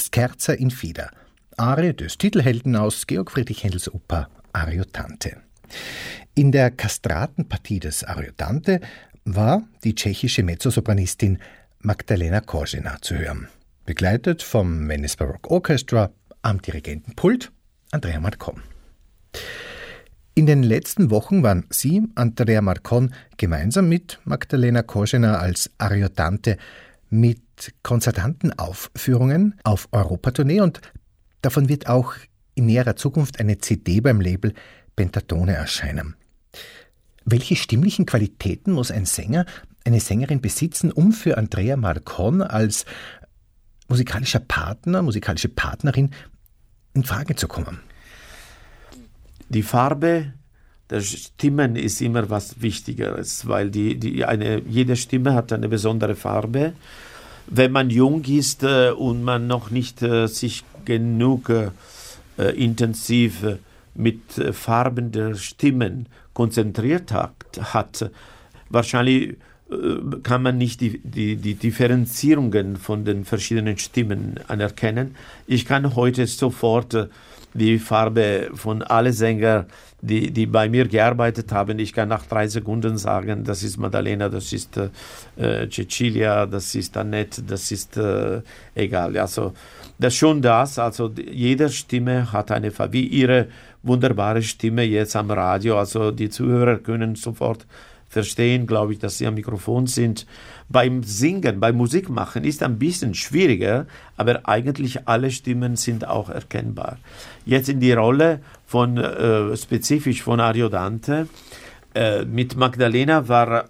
Scherza in Fida, Arie des Titelhelden aus Georg Friedrich Händels Oper Ariodante. In der Kastratenpartie des Ariodante war die tschechische Mezzosopranistin Magdalena Kožena zu hören, begleitet vom Venice Baroque Orchestra am Dirigentenpult Andrea Marcon. In den letzten Wochen waren sie, Andrea Marcon, gemeinsam mit Magdalena Kožena als Ariodante mit konzertanten Aufführungen auf Europatournee, und davon wird auch in näherer Zukunft eine CD beim Label Pentatone erscheinen. Welche stimmlichen Qualitäten muss ein Sänger, eine Sängerin besitzen, um für Andrea Marcon als musikalische Partnerin in Frage zu kommen? Die Farbe der Stimmen ist immer was Wichtigeres, weil jede Stimme hat eine besondere Farbe. Wenn man jung ist und man noch nicht sich genug intensiv mit Farben der Stimmen konzentriert hat, wahrscheinlich kann man nicht die Differenzierungen von den verschiedenen Stimmen anerkennen. Ich kann heute sofort die Farbe von allen Sängern, die bei mir gearbeitet haben, ich kann nach 3 Sekunden sagen, das ist Maddalena, das ist Cecilia, das ist Annette, das ist egal. Also das ist schon das, also jede Stimme hat eine Farbe, wie ihre wunderbare Stimme jetzt am Radio, also die Zuhörer können sofort verstehen, glaube ich, dass sie am Mikrofon sind. Beim Singen, beim Musikmachen ist ein bisschen schwieriger, aber eigentlich alle Stimmen sind auch erkennbar. Jetzt in die Rolle spezifisch von Ariodante, mit Magdalena war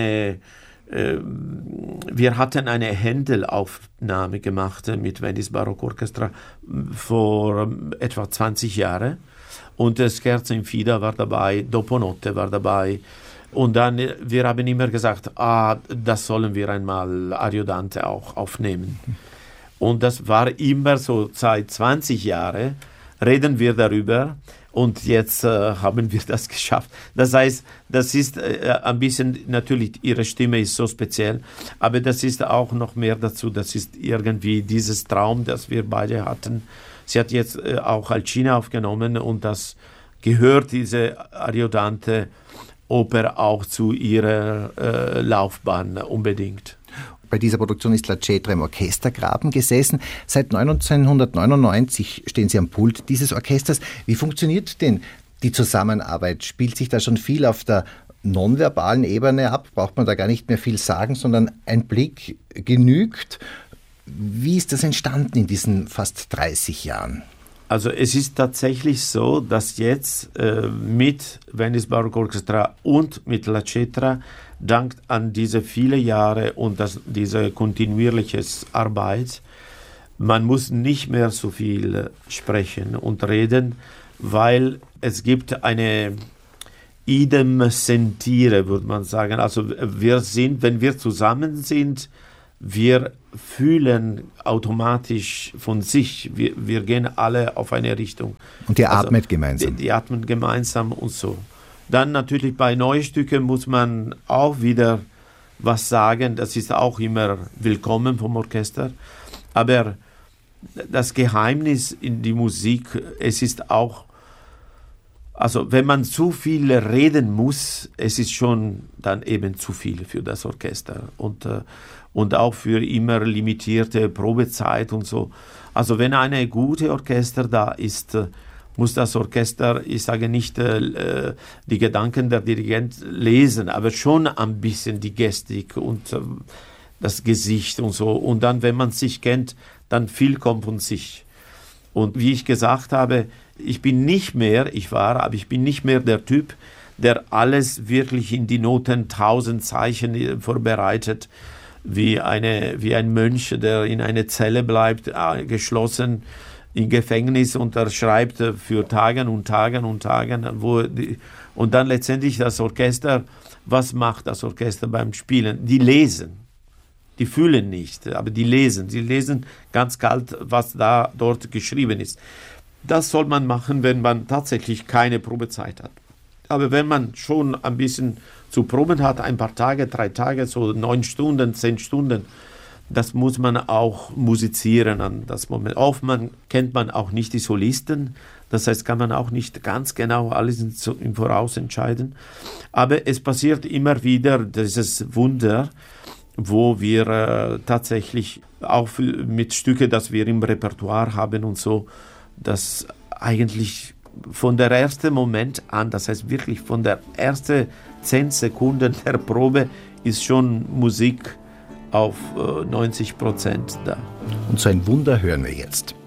wir hatten eine Händel-Aufnahme gemacht mit Venice Baroque Orchestra vor etwa 20 Jahren, und Scherza in Fida war dabei, Dopo Notte war dabei. Und dann, wir haben immer gesagt, das sollen wir einmal Ariodante auch aufnehmen. Und das war immer so, seit 20 Jahren reden wir darüber, und jetzt haben wir das geschafft. Das heißt, das ist ein bisschen, natürlich, ihre Stimme ist so speziell, aber das ist auch noch mehr dazu, das ist irgendwie dieses Traum, das wir beide hatten. Sie hat jetzt auch Alcina aufgenommen, und das gehört, diese Ariodante Oper, auch zu ihrer Laufbahn unbedingt. Bei dieser Produktion ist La Cetra im Orchestergraben gesessen. Seit 1999 stehen Sie am Pult dieses Orchesters. Wie funktioniert denn die Zusammenarbeit? Spielt sich da schon viel auf der nonverbalen Ebene ab? Braucht man da gar nicht mehr viel sagen, sondern ein Blick genügt? Wie ist das entstanden in diesen fast 30 Jahren? Also es ist tatsächlich so, dass jetzt mit Venice Baroque Orchestra und mit La Cetra, dank an diese viele Jahre und diese kontinuierliche Arbeit, man muss nicht mehr so viel sprechen und reden, weil es gibt eine idem sentire, würde man sagen. Also wenn wir zusammen sind, wir fühlen automatisch von sich, wir gehen alle auf eine Richtung. Und ihr atmet gemeinsam. Die atmen gemeinsam und so. Dann natürlich bei neuen Stücken muss man auch wieder was sagen, das ist auch immer willkommen vom Orchester. Aber das Geheimnis in die Musik, es ist auch, also wenn man zu viel reden muss, es ist schon dann eben zu viel für das Orchester und auch für immer limitierte Probezeit und so. Also wenn eine gute Orchester da ist, muss das Orchester, ich sage nicht die Gedanken der Dirigent lesen, aber schon ein bisschen die Gestik und das Gesicht und so. Und dann, wenn man sich kennt, dann viel kommt von sich. Und wie ich gesagt habe, ich bin nicht mehr der Typ, der alles wirklich in die Noten 1000 Zeichen vorbereitet, wie ein Mönch, der in einer Zelle bleibt, geschlossen im Gefängnis, und er schreibt für Tage und Tage und Tage, und dann letztendlich das Orchester, was macht das Orchester beim Spielen? Die lesen, die fühlen nicht, aber die lesen ganz kalt, was dort geschrieben ist. Das soll man machen, wenn man tatsächlich keine Probezeit hat. Aber wenn man schon ein bisschen zu proben hat, ein paar Tage, 3 Tage, so 9 Stunden, 10 Stunden, das muss man auch musizieren an das Moment. Oft kennt man auch nicht die Solisten, das heißt, kann man auch nicht ganz genau alles im Voraus entscheiden. Aber es passiert immer wieder dieses Wunder, wo wir tatsächlich auch mit Stücken, das wir im Repertoire haben und so, dass eigentlich von der ersten Moment an, das heißt wirklich von der ersten 10 Sekunden der Probe, ist schon Musik auf 90% da. Und so ein Wunder hören wir jetzt.